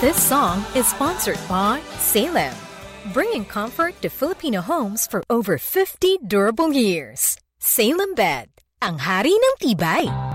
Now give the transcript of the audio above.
This song is sponsored by Salem, bringing comfort to Filipino homes for over 50 durable years. Salem Bed, ang hari ng tibay.